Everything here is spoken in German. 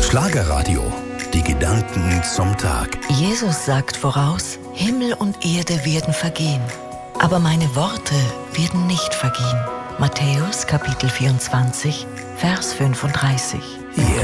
Schlagerradio. Die Gedanken zum Tag. Jesus sagt voraus, Himmel und Erde werden vergehen, aber meine Worte werden nicht vergehen. Matthäus Kapitel 24, Vers 35.